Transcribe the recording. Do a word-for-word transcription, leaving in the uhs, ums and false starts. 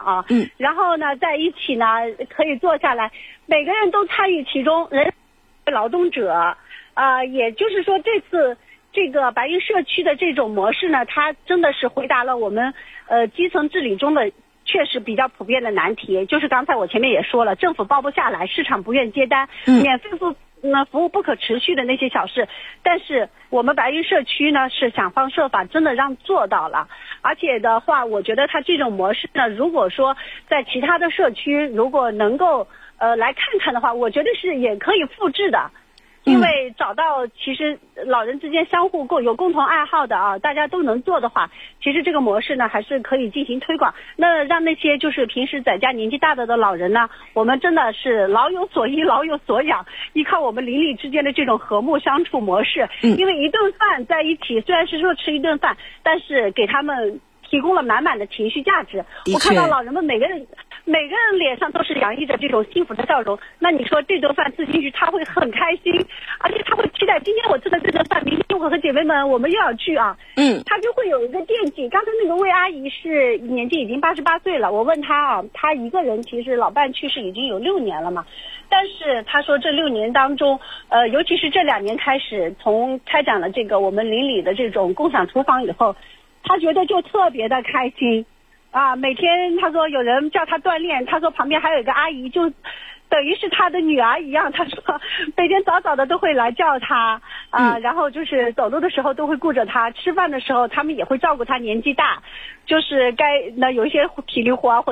啊， 嗯， 然后呢在一起呢可以坐下来，每个人都参与其中，人劳动者，啊、呃，也就是说这次这个白云社区的这种模式呢，它真的是回答了我们呃基层治理中的确实比较普遍的难题，就是刚才我前面也说了，政府包不下来，市场不愿接单， 嗯、 免费服那服务不可持续的那些小事，但是我们白云社区呢是想方设法真的让做到了，而且的话，我觉得它这种模式呢，如果说在其他的社区如果能够呃来看看的话，我觉得是也可以复制的。因为找到其实老人之间相互共有共同爱好的啊，大家都能做的话，其实这个模式呢还是可以进行推广。那让那些就是平时在家年纪大的的老人呢，我们真的是老有所依老有所养，依靠我们邻里之间的这种和睦相处模式。因为一顿饭在一起，虽然是说吃一顿饭，但是给他们提供了满满的情绪价值。我看到老人们每个人每个人脸上都是洋溢着这种幸福的笑容，那你说这顿饭吃进去他会很开心，而且他会期待今天我吃的这顿饭，明天我和姐妹们我们又要去啊。 嗯， 他就会有一个惦记。刚才那个魏阿姨是年纪已经八十八岁了，我问她啊，她一个人其实老伴去世已经有六年了嘛，但是她说这六年当中，呃，尤其是这两年开始，从开展了这个我们邻里的这种共享厨房以后，她觉得就特别的开心。啊，每天他说有人叫他锻炼，他说旁边还有一个阿姨，就等于是他的女儿一样。他说每天早早的都会来叫他啊、呃，然后就是走路的时候都会顾着他，吃饭的时候他们也会照顾他，年纪大，就是该那有一些体力活啊或